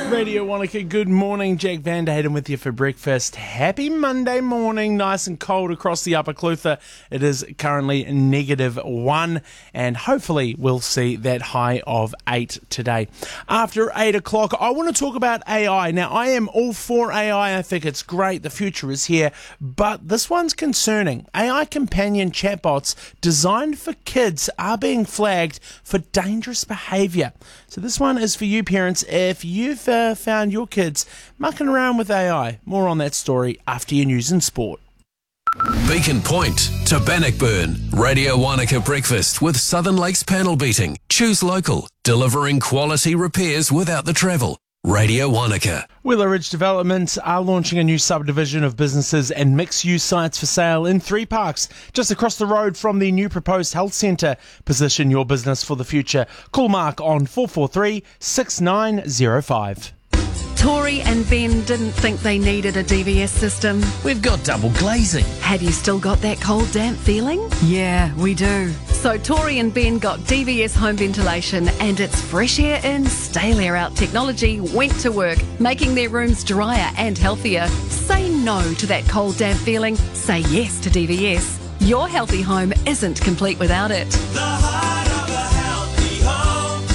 Radio Wanaka, good morning. Jack Van Hayden with you for breakfast. Happy Monday morning. Nice and cold across the Upper Clutha. It is currently -1 and hopefully we'll see that high of 8 today. After 8 o'clock, I want to talk about AI. Now, I am all for AI. I think it's great. The future is here. But this one's concerning. AI companion chatbots designed for kids are being flagged for dangerous behaviour. So this one is for you parents if you've found your kids mucking around with AI. More on that story after your news and sport. Beacon Point to Bannockburn. Radio Wanaka Breakfast with Southern Lakes Panel Beating. Choose local, delivering quality repairs without the travel. Radio Wanaka. Wheeler Ridge Development are launching a new subdivision of businesses and mixed-use sites for sale in 3 parks, just across the road from the new proposed health centre. Position your business for the future. Call Mark on 443 6905. Tori and Ben didn't think they needed a DVS system. We've got double glazing. Have you still got that cold, damp feeling? Yeah, we do. So Tori and Ben got DVS home ventilation, and its fresh air in, stale air out technology went to work, making their rooms drier and healthier. Say no to that cold, damp feeling. Say yes to DVS. Your healthy home isn't complete without it. The heart of a healthy home,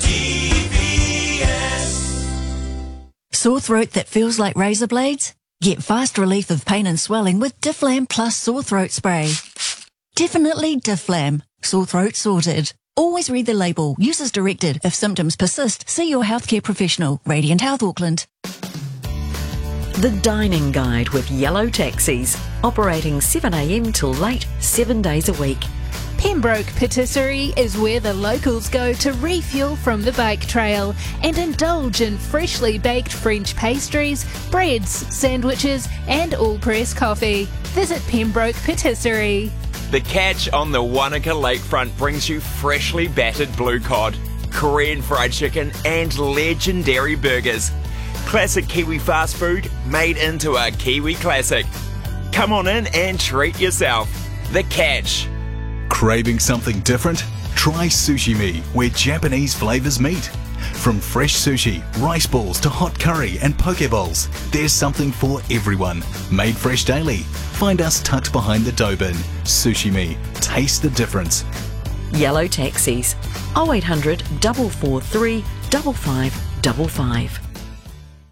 DVS. Sore throat that feels like razor blades? Get fast relief of pain and swelling with Difflam Plus Sore Throat Spray. Definitely Difflam. Sore throat sorted. Always read the label. Use as directed. If symptoms persist, see your healthcare professional. Radiant Health Auckland. The Dining Guide with Yellow Taxis. Operating 7am till late, 7 days a week. Pembroke Patisserie is where the locals go to refuel from the bike trail and indulge in freshly baked French pastries, breads, sandwiches and all-press coffee. Visit Pembroke Patisserie. The Catch on the Wanaka lakefront brings you freshly battered blue cod, Korean fried chicken and legendary burgers. Classic Kiwi fast food made into a Kiwi classic. Come on in and treat yourself. The Catch. Craving something different? Try Sushi Me, where Japanese flavours meet. From fresh sushi, rice balls to hot curry and poke bowls, there's something for everyone. Made fresh daily. Find us tucked behind the dough bin. Sushi Me. Taste the difference. Yellow Taxis. 0800 443 5555.